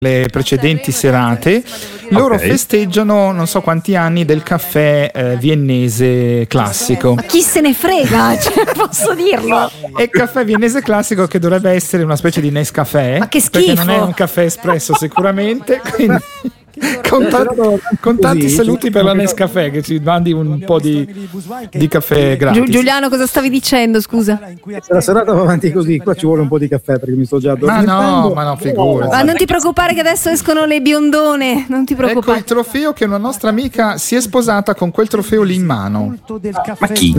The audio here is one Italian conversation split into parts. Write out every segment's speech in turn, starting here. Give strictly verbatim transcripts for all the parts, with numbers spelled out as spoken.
le precedenti serate, loro Ok. festeggiano non so quanti anni del caffè eh, viennese classico. Ma chi se ne frega? Cioè, posso dirlo? E il caffè viennese classico che dovrebbe essere una specie di Nescafè, Ma che perché schifo! non è un caffè espresso sicuramente, quindi con, ta- con tanti saluti per la Nescafè che ci mandi un po' di, di caffè gratis. Giu- Giuliano, cosa stavi dicendo? Scusa. Se la serata va avanti così, qua ci vuole un po' di caffè perché mi sto già Ma addormentando. no, ma no, figurati. Ma non ti preoccupare che adesso escono le biondone. Non ti Ecco preoccupare. il trofeo che una nostra amica si è sposata con quel trofeo lì in mano. Ma chi?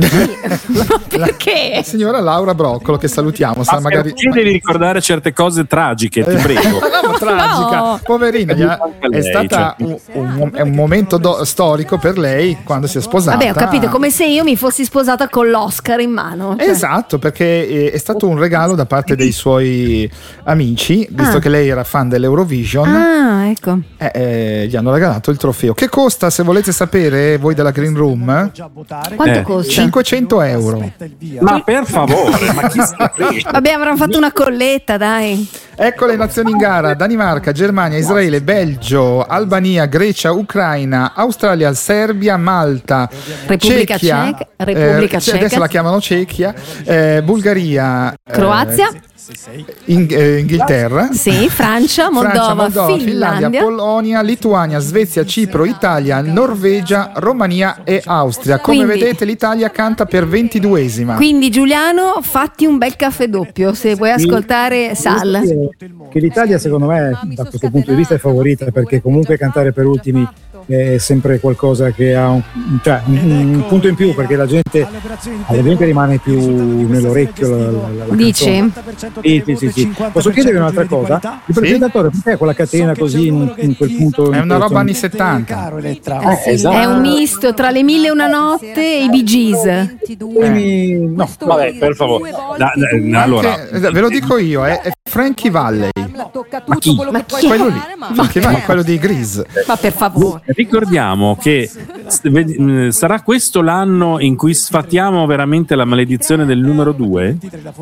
Perché? La signora Laura Broccolo, che salutiamo. Sarà Ma magari perché devi ricordare certe cose tragiche, ti prego. no, tragica, No. poverina. gli ha- Anche È lei, stata cioè. un, un- è un momento do- storico per lei quando si è sposata. Vabbè, ho capito, come se io mi fossi sposata con l'Oscar in mano. Cioè, Esatto, perché eh, è stato un regalo da parte dei suoi amici, visto Ah. che lei era fan dell'Eurovision. Ah, ecco. eh, eh, gli hanno regalato il trofeo. Che costa, se volete sapere, voi della Green Room? Quanto Eh, costa? cinquecento euro. Ma per favore, ma chi se ne frega? Vabbè, avranno fatto una colletta, dai. Ecco le nazioni in gara: Danimarca, Germania, Israele, Belgio, Albania, Grecia, Ucraina, Australia, Serbia, Malta, Repubblica Cechia, Ceca- Repubblica eh, Ceca. adesso la chiamano Cechia, eh, Bulgaria, eh, Croazia? In- eh, Inghilterra, Sì, Francia, Moldova, Francia, Moldova, Finlandia. Polonia, Lituania, Svezia, Cipro, Italia, Norvegia, Romania e Austria. Come Quindi- vedete, l'Italia canta per ventiduesima. Quindi Giuliano, fatti un bel caffè doppio se vuoi ascoltare Sal. Che l'Italia secondo me da questo punto di vista è favorita perché comunque cantare per ultimi è sempre qualcosa che ha un, cioè, un, un punto in più perché la gente, alla gente rimane più nell'orecchio la, la, la Dici? canzone. Sì, sì, sì, sì. Posso chiedervi un'altra cosa? Il presentatore perché quella catena così in, in quel punto? È in una quel- roba anni settanta. Eh sì, esatto. È un misto tra le mille e una notte e i Bee Gees. Quindi, no. Vabbè, per favore. Da- da- allora, Che- ve lo dico io, è, è Frankie Valley. Ma chi? Ma chi è? Quello lì, Frankie Valley, quello dei Grease. Ma per favore. ricordiamo che s- ved- mh, sarà questo l'anno in cui sfatiamo veramente la maledizione del numero due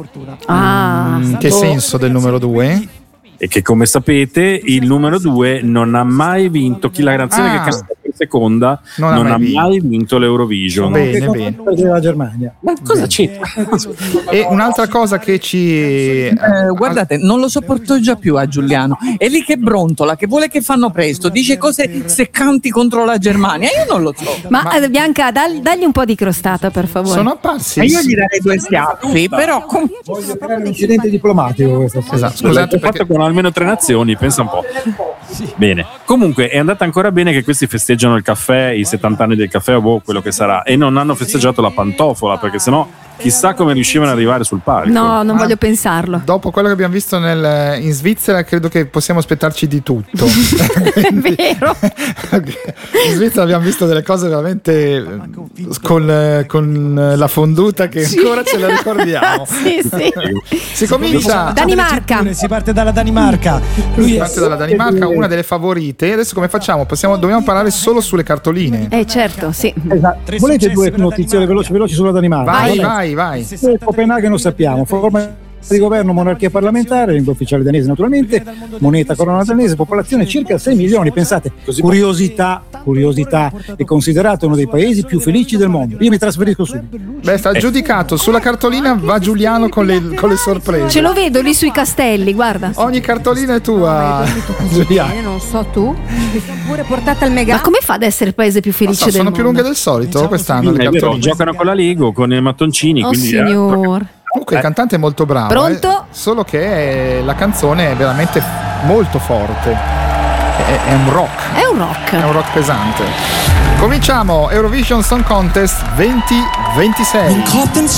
Ah, In che boh. senso del numero due? e che, come sapete, il numero due non ha mai vinto. Chi la nazione Ah. che canta per seconda Non non, ha mai ha vinto. mai vinto l'Eurovision. Bene, Che bene. cosa della Germania. Ma cosa c'entra? E un'altra cosa che ci... Eh, guardate, non lo sopporto già più a Giuliano. È lì che brontola, che vuole che fanno presto, dice cose seccanti contro la Germania. Io non lo so. Ma eh, Bianca, dagli, dagli un po' di crostata, per favore. sono apparsi... E io gli darei due schiaffi, però com- È un incidente diplomatico questo. Esatto, Scusate, scusate fatto perché... con almeno tre nazioni, pensa un po'. Bene. Comunque è andata ancora bene che questi festeggiano il caffè, i settanta anni del caffè o boh, quello che sarà, e non hanno festeggiato la pantofola, perché sennò chissà come riuscivano ad arrivare sul palco. No, non voglio pensarlo. Dopo quello che abbiamo visto nel- in Svizzera, credo che possiamo aspettarci di tutto. È vero. In Svizzera abbiamo visto delle cose veramente eh, con, con la fonduta che ancora ce la ricordiamo. Sì, sì. Si comincia. Danimarca. Si parte dalla Danimarca. Lui Si è parte dalla Danimarca, una delle favorite. Adesso come facciamo? Possiamo, dobbiamo parlare solo sulle cartoline. Eh certo, sì. Esatto. Volete due notizie veloci, veloci sulla Danimarca? Vai, Vabbè. vai, vai. Eh, Copenaghen lo sappiamo, forma di governo, monarchia parlamentare, lingua ufficiale danese naturalmente, moneta corona danese, popolazione circa sei milioni, pensate, curiosità, curiosità, è considerato uno dei paesi più felici del mondo. Io mi trasferisco subito. Beh, sta giudicato. Sulla cartolina va Giuliano con le, con le sorprese. Ce lo vedo lì sui castelli, guarda. Ogni cartolina è tua, Giuliano. Non so tu. Mi sono pure portata al mega. Ma come fa ad essere il paese più Non felice so, del sono mondo? più lunghe del solito quest'anno le È vero, cartoline. giocano con la Lego, con i mattoncini. Oh quindi, eh, signor. Comunque il cantante è molto bravo. Pronto? eh, solo che eh, la canzone è veramente molto forte. È, è un rock. È un rock. È un rock pesante. Cominciamo Eurovision Song Contest venti ventisei.